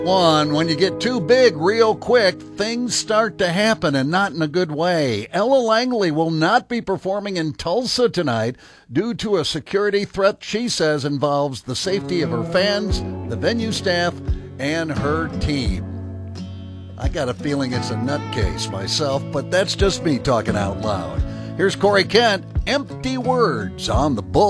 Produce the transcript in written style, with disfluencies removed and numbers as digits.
One, when you get too big real quick, things start to happen and not in a good way. Ella Langley will not be performing in Tulsa tonight due to a security threat she says involves the safety of her fans, the venue staff, and her team. I got a feeling it's a nutcase myself, but that's just me talking out loud. Here's Corey Kent, Empty Words on the Bull.